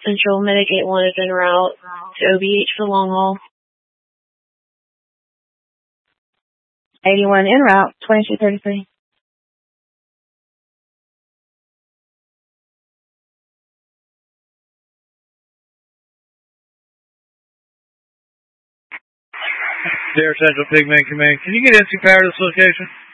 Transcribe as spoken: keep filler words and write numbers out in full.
Central, Medic eight one is en route to O B H for the long haul. eighty-one en route, twenty-two thirty-three. Dare Central Pigman Command. Can you get N C power to this location?